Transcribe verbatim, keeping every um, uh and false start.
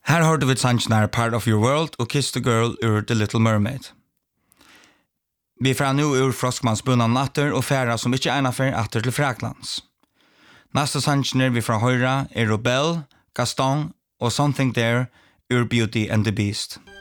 Her hørte vi sannsjoner Part of Your World og Kiss the Girl ur The Little Mermaid. Vi fra nu ur Froskmannsbunnen natter og færa som ikke egnet for atter til Fraklands. Neste sannsjoner vi fra høyre er Rebel, Gaston og Something There ur Beauty and the Beast.